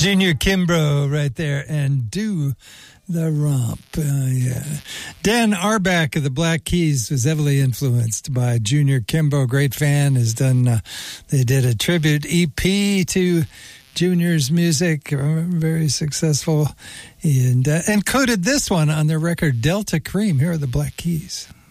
Junior Kimbrough right there, and Do the Romp. Yeah. Dan Auerbach of the Black Keys was heavily influenced by Junior Kimbrough. Great fan. Has done. They did a tribute EP to Junior's music. Very successful, and coded this one on their record Delta Cream. Here are the Black Keys.